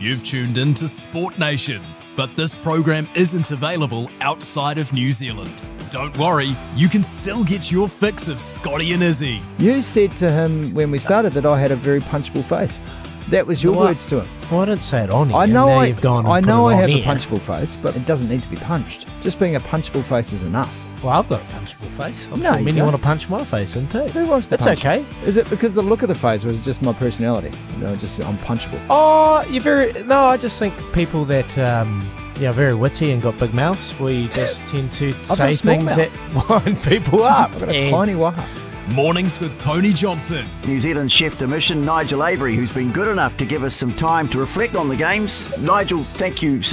You've tuned in to Sport Nation, but this program isn't available outside of New Zealand. Don't worry, you can still get your fix of Scotty and Izzy. You said to him when we started that I had a very punchable face. That was your words to him. Well, I didn't say it on here. I know I have have a punchable face, but it doesn't need to be punched. Just being a punchable face is enough. Well, I've got a punchable face. I'm No, sure you many don't. want to punch my face in too. Who wants to That's punch? okay. Is it because the look of the face was just my personality? Just I'm punchable. Oh, I just think people that are very witty and got big mouths, we just tend to got say a small things mouth. that wind people up. I've got a And tiny waha. Mornings with Tony Johnson. New Zealand chef de mission Nigel Avery, who's been good enough to give us some time to reflect on the games. Nigel, thank you so